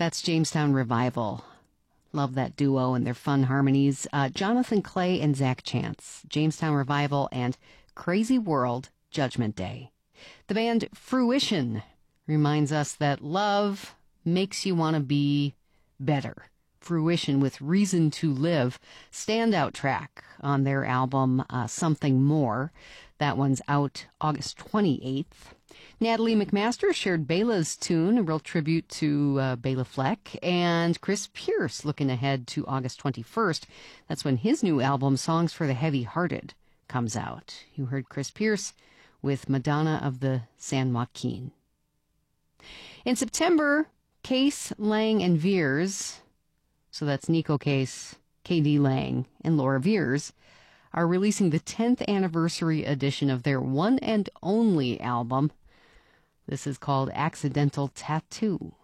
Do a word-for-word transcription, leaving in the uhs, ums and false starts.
That's Jamestown Revival. Love that duo and their fun harmonies. Uh, Jonathan Clay and Zach Chance, Jamestown Revival and Crazy World, Judgment Day. The band Fruition reminds us that love makes you want to be better. Fruition with Reason to Live, standout track on their album uh, Something More. That one's out August twenty-eighth. Natalie McMaster shared Bela's tune, a real tribute to uh, Bela Fleck, and Chris Pierce looking ahead to August twenty-first. That's when his new album, Songs for the Heavy-Hearted, comes out. You heard Chris Pierce with Madonna of the San Joaquin. In September, Case, Lang, and Veers, so that's Nico Case, K D Lang, and Laura Veers, are releasing the tenth anniversary edition of their one and only album. This is called Accidental Tattoo.